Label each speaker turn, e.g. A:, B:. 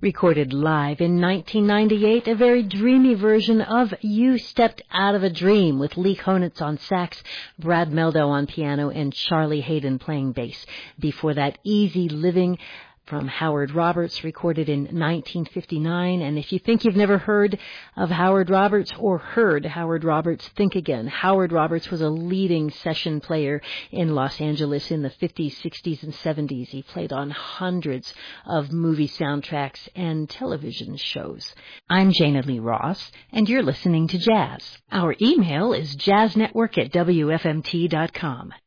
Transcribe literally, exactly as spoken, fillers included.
A: Recorded live in nineteen ninety-eight, a very dreamy version of You Stepped Out of a Dream with Lee Konitz on sax, Brad Meldo on piano, and Charlie Hayden playing bass. Before that, Easy Living from Howard Roberts, recorded in nineteen fifty-nine. And if you think you've never heard of Howard Roberts or heard Howard Roberts, think again. Howard Roberts was a leading session player in Los Angeles in the fifties, sixties, and seventies. He played on hundreds of movie soundtracks and television shows. I'm Jana Lee Ross, and you're listening to Jazz. Our email is jazznetwork at W F M T dot com.